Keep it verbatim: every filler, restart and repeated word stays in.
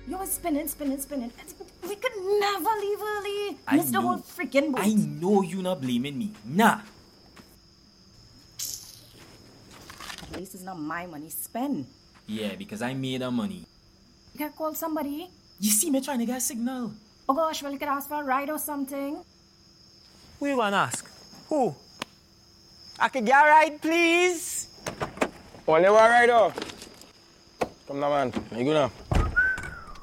You were spinning, spinning, spinning. We could never leave early. I Missed the know. whole freaking boat. I know you not blaming me. Nah. At least it's not my money spent. Yeah, because I made the money. You can call somebody. You see me trying to get a signal. Oh gosh, well, you could ask for a ride or something. Who you gonna ask? Who? I could get a ride, please? Only one ride, oh. Come now, man. You go now.